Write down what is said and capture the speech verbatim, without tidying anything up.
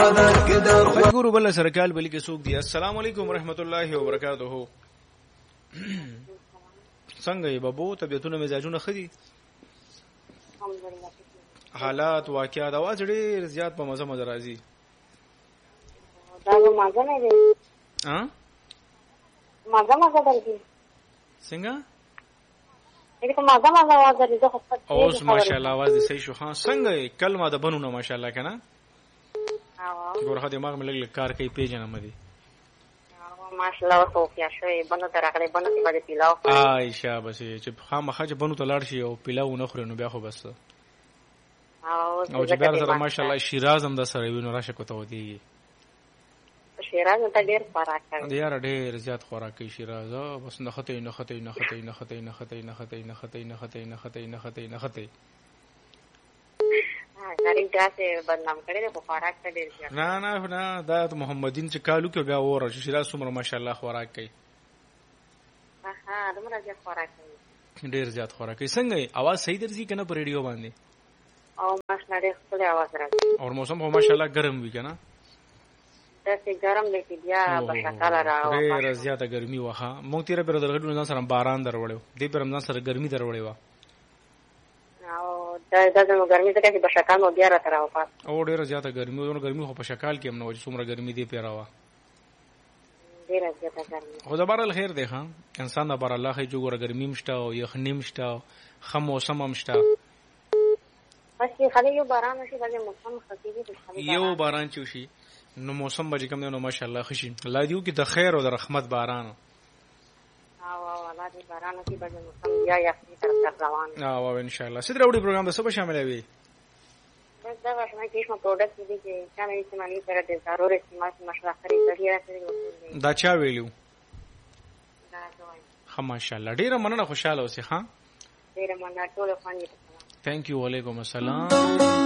ګورو بل سرکال بلی کې څوک دی. السلام علیکم ورحمت الله وبرکاته. څنګه یې بابو؟ طبيعتونه مزاجونه خدي؟ حالات واقعات اواز ډېر زیات په مزه مزه راځي. دا مزه نه دی. ها؟ مزه مزه درځي. څنګه؟ دغه مزه مزه आवाज درځي خو پټ. اوس ماشاءالله आवाज دې صحیح شو. ها څنګه کلمه د بنونه ماشاءالله کنه؟ ها. ګورخه دماغ مې لګ کار کوي پیژنم دي. ماشاءالله تو کیا شوی بنو ترغله بنو کې باندې پیلاو. عائشہ بس چې خامخا چې بنو ته لاړ شي او پیلاو نه خوري نو بیا خو بس. او چې بیا سره ماشاءالله شیراز هم د سره وینو راشه کوته ودی. شیراز ته ډیر خوراک کوي. د یار ډیر زیات خوراک کوي شیراز. بس نه خته نه خته نه خته نه خته نه خته نه خته نه خته نه خته نه خته نه خته نه خته. غریب داسې بدنام کړي د خوراک ته ډیر زیات. نه نه نه دا محمدین چې کالو کې بیا وره شیراز څومره ماشاءالله خوراک کوي. ها دمر زیات خوراک کوي. ډیر زیات خوراک کوي. څنګه आवाज صحیح درځي کنه په ریډیو باندې؟ او ماشاءالله ډیر خپل आवाज راځي. او موسم هم ماشاءالله ګرم وي کنه؟ داسې ګرم دی چې بیا بشکاله راو. ډیر زیاته ګرمي وها. مونږ تیر پر درغړو ځان سره باران دروړو. دې پر رمضان سره ګرمي دروړې و. او دا د ګرمي څخه چې بشکال مو بیا راته راو پات. او ډیر زیاته ګرمي ونه ګرمي خو په شکال کې هم نو چې څومره ګرمي دی پیراوه. ډیر زیاته ګرمي. خو دا بار الخير دی ها. انسان د بار الله خې جو ګره ګرمي مشته او یخنی مشته. خم موسم مشته. بس خالي یو باران شي د موسم خفيفي. یو باران چوشي نو موسم به کوم نو ماشاءالله خشي. الله دیو کې د خیر او د رحمت باران. او الله دې باران کې به موسم یا یخني تر روان. او ان شاء الله سید راوړي پروګرام د څه به شامل وي؟ دا واښنه کې کوم پروډکټ دي چې څنګه استعمالي کړه د ضرورت استعمال مشوره خري ذریعہ سره. دا چا ویلو؟ دا دوی. خو ماشاءالله ډیره مننه خوشاله اوسې ها. ډیره مننه ټول خوانې. ثانک یو وعلیکم السلام.